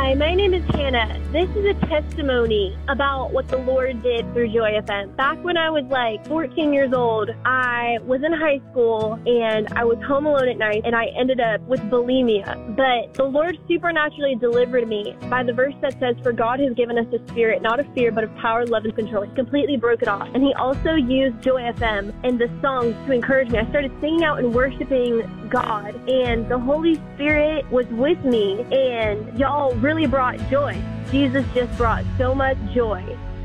Hi, my name is Hannah. This is a testimony about what the Lord did through Joy FM. Back when I was like 14 years old, I was in high school and I was home alone at night and I ended up with bulimia. But the Lord supernaturally delivered me by the verse that says, "For God has given us a spirit, not of fear, but of power, love, and control." He completely broke it off. And he also used Joy FM and the songs to encourage me. I started singing out and worshiping God, and the Holy Spirit was with me, and y'all really brought joy. Jesus just brought so much joy.